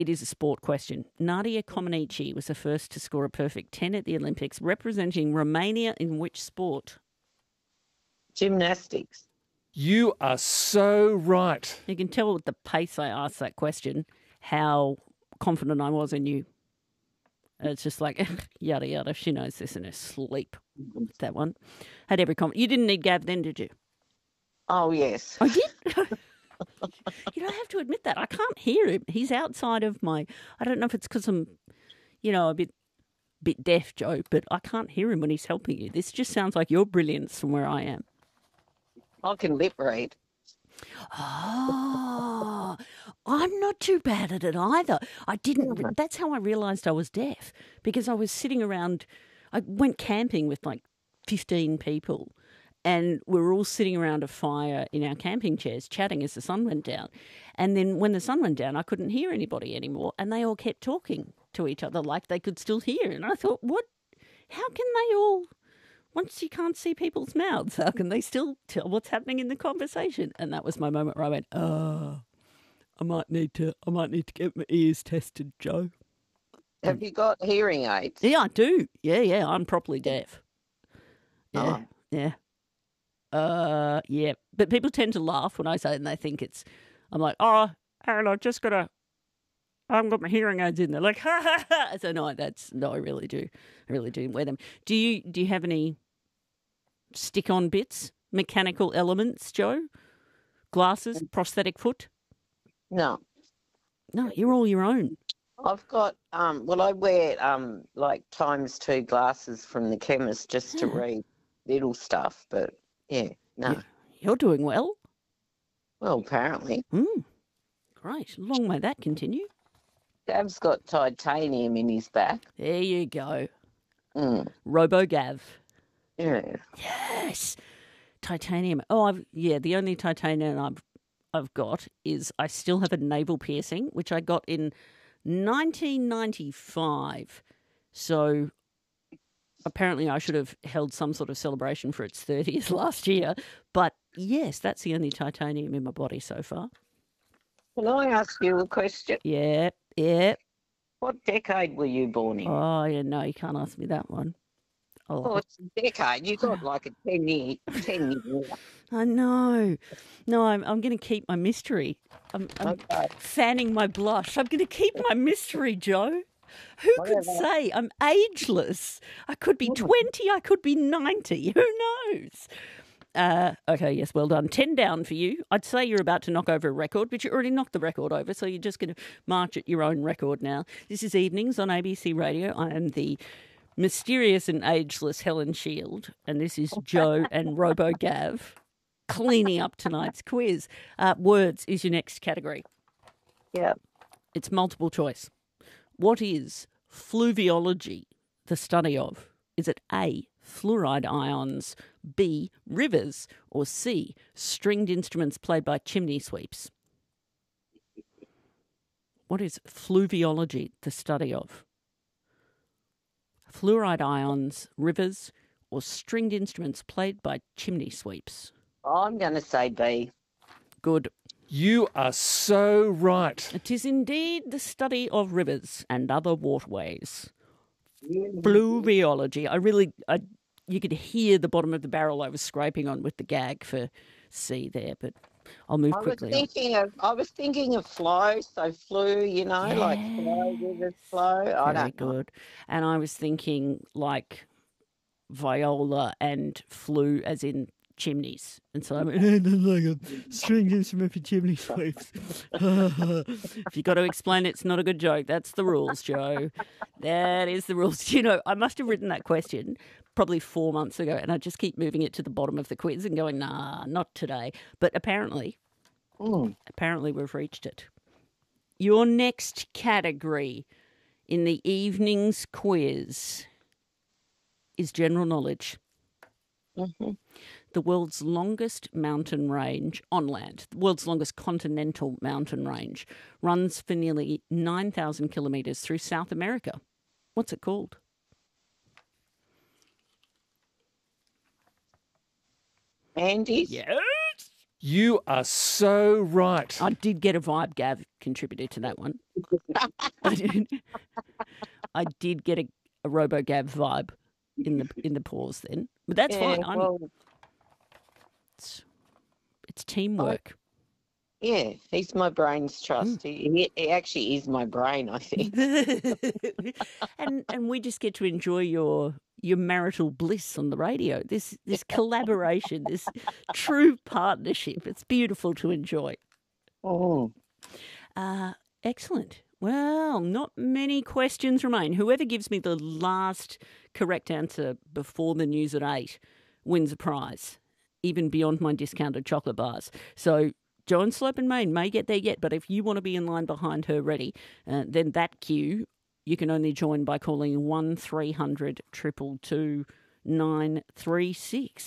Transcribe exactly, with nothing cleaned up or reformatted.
it is a sport question. Nadia Comaneci was the first to score a perfect ten at the Olympics, representing Romania in which sport? Gymnastics. You are so right. You can tell with the pace I asked that question how confident I was in you. It's just like, yada, yada. She knows this in her sleep. That one. Had every comment. You didn't need Gav then, did you? Oh, yes. I did? You don't have to admit that. I can't hear him. He's outside of my... I don't know if it's because I'm, you know, a bit bit deaf, Joe, but I can't hear him when he's helping you. This just sounds like your brilliance from where I am. I can lip read. Oh, I'm not too bad at it either. I didn't. Re- that's how I realised I was deaf, because I was sitting around. I went camping with like fifteen people, and we were all sitting around a fire in our camping chairs, chatting as the sun went down. And then when the sun went down, I couldn't hear anybody anymore, and they all kept talking to each other like they could still hear. And I thought, what? How can they all? Once you can't see people's mouths, how can they still tell what's happening in the conversation? And that was my moment where I went, oh, I might need to I might need to get my ears tested, Joe. Have you got hearing aids? Yeah, I do. Yeah, yeah, I'm properly deaf. Yeah, Oh. yeah. Uh, yeah. But people tend to laugh when I say it and they think it's, I'm like, oh, Aaron, I've just got to, I haven't got my hearing aids in. They're like, ha, ha, ha. So no, that's, no, I really do. I really do wear them. Do you, do you have any stick-on bits, mechanical elements, Joe? Glasses, prosthetic foot? No. No, you're all your own. I've got, um, well, I wear um like times two glasses from the chemist just to Yeah. read little stuff, but yeah, no. Yeah. You're doing well. Well, apparently. Mm. Great. Long may that continue. Gav's got titanium in his back. There you go. Mm. RoboGav. Yeah. Yes. Titanium. Oh, I've yeah, the only titanium I've I've got is I still have a navel piercing, which I got in nineteen ninety-five. So apparently I should have held some sort of celebration for its thirtieth last year. But yes, that's the only titanium in my body so far. Can I ask you a question? Yeah, yeah. What decade were you born in? Oh, yeah, no, you can't ask me that one. Oh, Oh, it's a decade. You got like a ten year, ten year war. I know. No, I'm I'm going to keep my mystery. I'm, I'm Okay. fanning my blush. I'm going to keep my mystery, Joe. Who could Whatever. say I'm ageless? I could be twenty, I could be ninety. Who knows? Uh, okay, yes, well done. ten down for you. I'd say you're about to knock over a record, but you already knocked the record over, so you're just going to march at your own record now. This is Evenings on A B C Radio. I am the mysterious and ageless Helen Shield, and this is Joe and Robo Gav cleaning up tonight's quiz. Uh, words is your next category. Yeah. It's multiple choice. What is fluviology the study of? Is it A, fluoride ions, B, rivers, or C, stringed instruments played by chimney sweeps? What is fluviology the study of? Fluoride ions, rivers, or stringed instruments played by chimney sweeps? I'm going to say B. Good. You are so right. It is indeed the study of rivers and other waterways. Fluviology. I really, I, you could hear the bottom of the barrel I was scraping on with the gag for C there, but I'll move I was quickly on. thinking of I was thinking of flow, so flew, you know, like flow, rivers flow. I Very don't know. good. And I was thinking like viola and flue as in chimneys. And so I went, "Eh, that's like a string instrument for chimney sweeps." If you've got to explain it, it's not a good joke. That's the rules, Joe. That is the rules. You know, I must have written that question probably four months ago, and I just keep moving it to the bottom of the quiz and going, nah, not today. But apparently, Mm. apparently we've reached it. Your next category in the evening's quiz is general knowledge. Mm-hmm. The world's longest mountain range on land, the world's longest continental mountain range, runs for nearly nine thousand kilometres through South America. What's it called? Andes? Yes. You are so right. I did get a vibe, Gav contributed to that one. I did, I did get a, a RoboGav vibe in the in the pause then. But that's Yeah, fine. I'm, well, it's, it's teamwork. yeah, he's my brain's trust. Mm. He, he actually is my brain, I think. and and we just get to enjoy your your marital bliss on the radio. This this collaboration, this true partnership. It's beautiful to enjoy. Oh, Uh, excellent. Well, not many questions remain. Whoever gives me the last correct answer before the news at eight wins a prize, even beyond my discounted chocolate bars. So Joan Slope and Main may get there yet, but if you want to be in line behind her ready, uh, then that queue you can only join by calling one three hundred two two two nine three six.